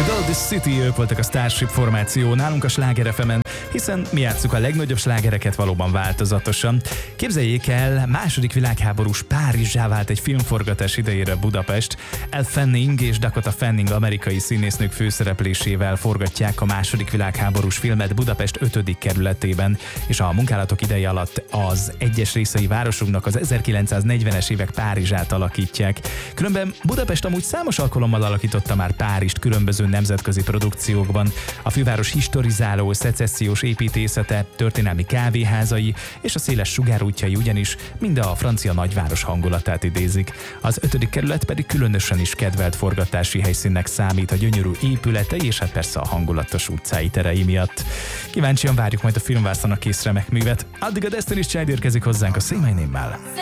Gold City, ők voltak a Starship formáció nálunk a Sláger FM-en, hiszen mi játsszuk a legnagyobb slágereket valóban változatosan. Képzeljék el, második világháborús Párizsá vált egy filmforgatás idejére Budapest. Elle Fanning és Dakota Fanning amerikai színésznők főszereplésével forgatják a második világháborús filmet Budapest 5. kerületében, és a munkálatok ideje alatt az egyes részei városunknak az 1940-es évek Párizsát alakítják. Különben Budapest amúgy számos alkalommal alakította már Párizst különböző nemzetközi produkciókban. A főváros historizáló, szecessziós építészete, történelmi kávéházai és a széles sugárútjai ugyanis mind a francia nagyváros hangulatát idézik. Az 5. kerület pedig különösen is kedvelt forgatási helyszínnek számít a gyönyörű épületei és hát persze a hangulatos utcái terei miatt. Kíváncsian várjuk majd a Filmvászon a kész remek művet. Addig a Destiny's Child érkezik hozzánk a Say My Name-mel.